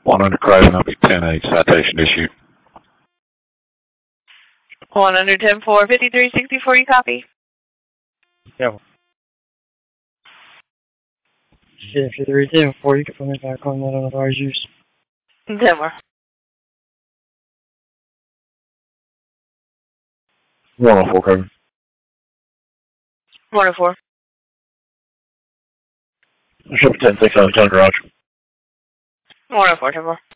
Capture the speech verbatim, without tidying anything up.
one under Craven, I'll be ten eight, citation issued. one under ten four, fifty-three sixty-four, you copy? Yeah. fifty-three ten four, you can put me back on that unauthorized use. ten four. one oh four, Craven. one oh four. Ship ten six, Alexander Garage. one oh four, ten four.